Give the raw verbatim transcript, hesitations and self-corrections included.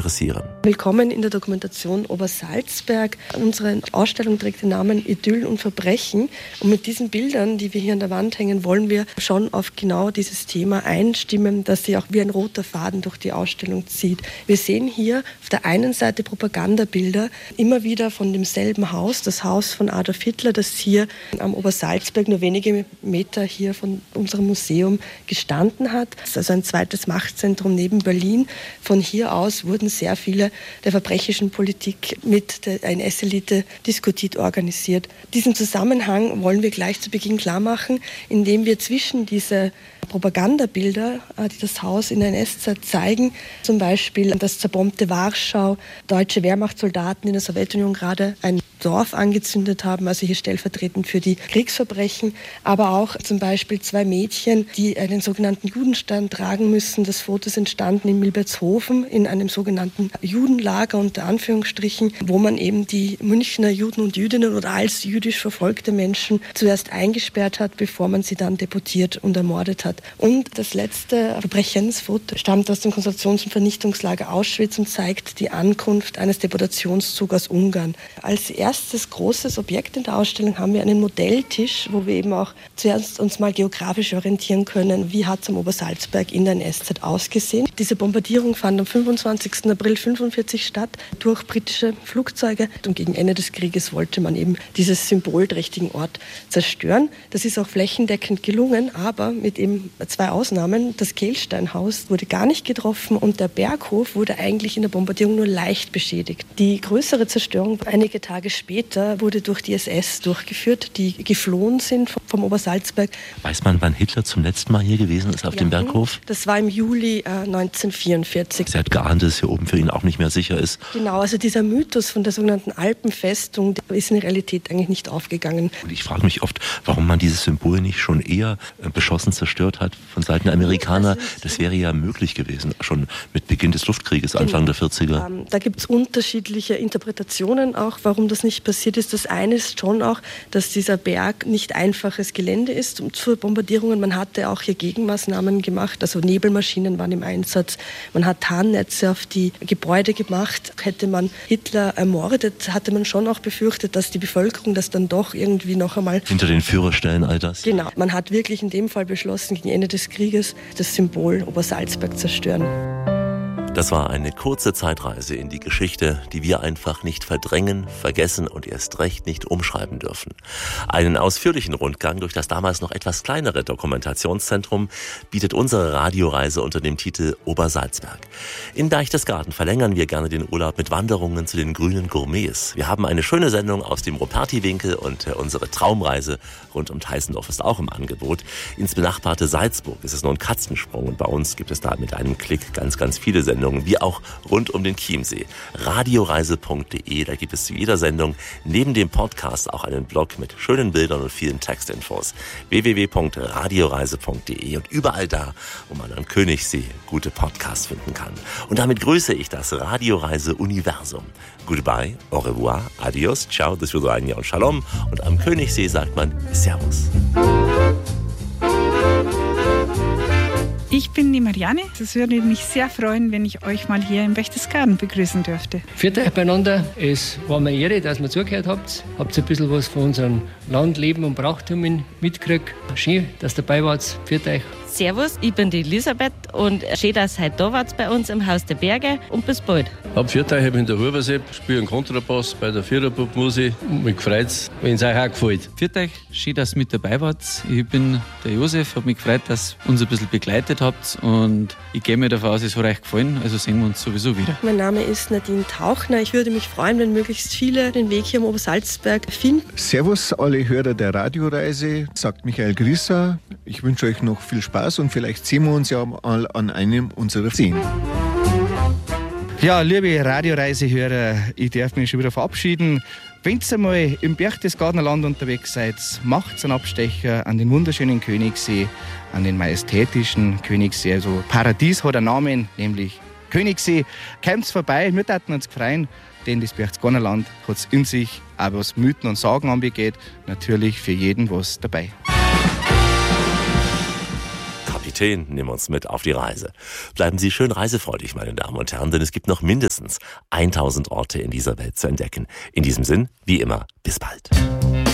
interessieren. Willkommen in der Dokumentation Obersalzberg. Unsere Ausstellung trägt den Namen Idyll und Verbrechen. Und mit diesen Bildern, die wir hier an der Wand hängen, wollen wir schon auf genau dieses Thema einstimmen, dass sie auch wie ein roter Faden durch die Ausstellung zieht. Wir sehen hier auf der einen Seite Propagandabilder, immer wieder von demselben Haus, das Haus von Adolf Hitler, das hier am Obersalzberg nur wenige Meter hier von unserem Museum gestanden hat. Das ist also ein zweites Machtzentrum neben Berlin. Von hier aus wurden sehr viele der verbrechischen Politik mit der N S-Elite diskutiert, organisiert. Diesen Zusammenhang wollen wir gleich zu Beginn klar machen, indem wir zwischen diese Propagandabilder, die das Haus in der N S-Zeit zeigen, zum Beispiel das zerbombte Warschau, deutsche Wehrmachtssoldaten in der Sowjetunion gerade ein Dorf angezündet haben, also hier stellvertretend für die Kriegsverbrechen, aber auch zum Beispiel zwei Mädchen, die einen sogenannten Judenstern tragen müssen. Das Foto ist entstanden in Milbertshofen in einem sogenannten Judenlager unter Anführungsstrichen, wo man eben die Münchner Juden und Jüdinnen oder als jüdisch verfolgte Menschen zuerst eingesperrt hat, bevor man sie dann deportiert und ermordet hat. Und das letzte Verbrechensfoto stammt aus dem Konzentrations- und Vernichtungslager Auschwitz und zeigt die Ankunft eines Deportationszugs aus Ungarn. Als erstes großes Objekt in der Ausstellung haben wir einen Modelltisch, wo wir eben auch zuerst uns mal geografisch orientieren können, wie hat es am Obersalzberg in der N S-Zeit ausgesehen. Diese Bombardierung fand am fünfundzwanzigsten April fünfundvierzig statt durch britische Flugzeuge und gegen Ende des Krieges wollte man eben dieses symbolträchtigen Ort zerstören. Das ist auch flächendeckend gelungen, aber mit eben zwei Ausnahmen. Das Kehlsteinhaus wurde gar nicht getroffen und der Berghof wurde eigentlich in der Bombardierung nur leicht beschädigt. Die größere Zerstörung einige Tage später wurde durch die S S durchgeführt, die geflohen sind vom Obersalzberg. Weiß man, wann Hitler zum letzten Mal hier gewesen ist auf ja, dem Berghof? Das war im Juli äh, neunzehnhundertvierundvierzig. Sie hat geahnt, dass hier oben für ihn auch nicht mehr sicher ist. Genau, also dieser Mythos von der sogenannten Alpenfestung der ist in der Realität eigentlich nicht aufgegangen. Und ich frage mich oft, warum man dieses Symbol nicht schon eher äh, beschossen zerstört hat von Seiten der Amerikaner. Das wäre ja möglich gewesen, schon mit Beginn des Luftkrieges, Anfang der vierziger. Ähm, da gibt es unterschiedliche Interpretationen auch, warum das nicht passiert ist. Das eine ist schon auch, dass dieser Berg nicht einfaches Gelände ist. Und zur Bombardierungen, man hatte auch hier Gegenmaßnahmen gemacht, also Nebelmaschinen waren im Einsatz. Man hat Tarnnetze auf die Gebäude gemacht. Hätte man Hitler ermordet, hatte man schon auch befürchtet, dass die Bevölkerung das dann doch irgendwie noch einmal... Hinter den Führerstellen all das? Genau. Man hat wirklich in dem Fall beschlossen, gegen Ende des Krieges das Symbol Obersalzberg zerstören. Das war eine kurze Zeitreise in die Geschichte, die wir einfach nicht verdrängen, vergessen und erst recht nicht umschreiben dürfen. Einen ausführlichen Rundgang durch das damals noch etwas kleinere Dokumentationszentrum bietet unsere Radioreise unter dem Titel Obersalzberg. In Berchtesgaden verlängern wir gerne den Urlaub mit Wanderungen zu den grünen Gourmets. Wir haben eine schöne Sendung aus dem Ruperti-Winkel und unsere Traumreise rund um Teissendorf ist auch im Angebot. Ins benachbarte Salzburg ist es nur ein Katzensprung und bei uns gibt es da mit einem Klick ganz, ganz viele Sendungen. Wie auch rund um den Chiemsee. radioreise punkt de, da gibt es zu jeder Sendung neben dem Podcast auch einen Blog mit schönen Bildern und vielen Textinfos. w w w punkt radioreise punkt de und überall da, wo man am Königssee gute Podcasts finden kann. Und damit grüße ich das Radioreise-Universum. Goodbye, au revoir, adios, ciao, das wird ein Jahr und Shalom. Und am Königssee sagt man Servus. Ich bin die Marianne. Es würde mich sehr freuen, wenn ich euch mal hier in Berchtesgaden begrüßen dürfte. Führt euch beieinander. Es war mir Ehre, dass ihr zugehört habt. Habt ein bisschen was von unserem Land, Leben und Brauchtum mitgekriegt. Schön, dass ihr dabei wart. Führt euch. Servus, ich bin die Elisabeth und schön, dass ihr heute da wart bei uns im Haus der Berge und bis bald. Hab viert euch, ich bin der Hubersepp, spiele einen Kontrabass bei der Viererpop-Musik. Mich gefreut, wenn es euch auch gefällt. Viert euch, schön, dass ihr mit dabei wart. Ich bin der Josef, habe mich gefreut, dass ihr uns ein bisschen begleitet habt und ich gehe mir davon aus, es hat euch gefallen, also sehen wir uns sowieso wieder. Mein Name ist Nadine Tauchner. Ich würde mich freuen, wenn möglichst viele den Weg hier am Obersalzberg finden. Servus alle Hörer der Radioreise, sagt Michael Grisser. Ich wünsche euch noch viel Spaß und vielleicht sehen wir uns ja mal an einem unserer Szenen. Ja, liebe Radioreisehörer, ich darf mich schon wieder verabschieden. Wenn ihr mal im Berchtesgadener Land unterwegs seid, macht einen Abstecher an den wunderschönen Königssee, an den majestätischen Königssee. Also Paradies hat einen Namen, nämlich Königssee. Kommt vorbei, wir würden uns freuen, denn das Berchtesgadener Land hat es in sich, auch was Mythen und Sagen angeht, natürlich für jeden was dabei. Athen, nimm uns mit auf die Reise. Bleiben Sie schön reisefreudig, meine Damen und Herren, denn es gibt noch mindestens tausend Orte in dieser Welt zu entdecken. In diesem Sinn, wie immer, bis bald.